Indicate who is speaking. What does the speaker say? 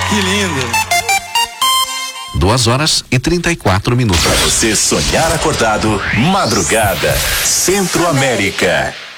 Speaker 1: Que lindo.
Speaker 2: 2h34.
Speaker 3: Pra você sonhar acordado, madrugada, Centro-América.